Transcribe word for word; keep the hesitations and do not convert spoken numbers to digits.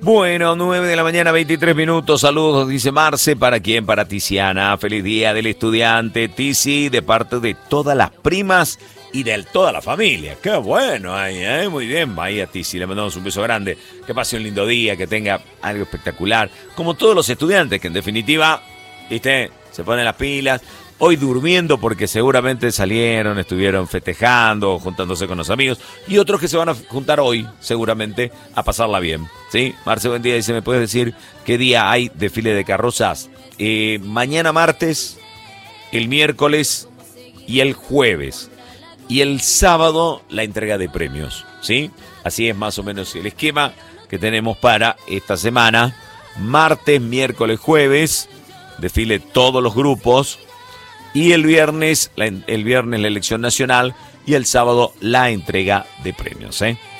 Bueno, nueve de la mañana, veintitrés minutos. Saludos, dice Marce. ¿Para quién? Para Tiziana. Feliz día del estudiante. Tizi, de parte de todas las primas y de toda la familia. Qué bueno ahí, ¿eh? Muy bien. Ahí a Tizi le mandamos un beso grande. Que pase un lindo día, que tenga algo espectacular. Como todos los estudiantes, que en definitiva, ¿viste? Se ponen las pilas. Hoy durmiendo porque seguramente salieron, estuvieron festejando, juntándose con los amigos. Y otros que se van a juntar hoy, seguramente, a pasarla bien. ¿Sí? Marce, buen día. Dice, ¿me puedes decir qué día hay desfile de carrozas? Eh, mañana martes, el miércoles y el jueves. Y el sábado, la entrega de premios. ¿Sí? Así es más o menos el esquema que tenemos para esta semana. Martes, miércoles, jueves, desfile todos los grupos. Y el viernes, la, el viernes la elección nacional y el sábado la entrega de premios, ¿eh?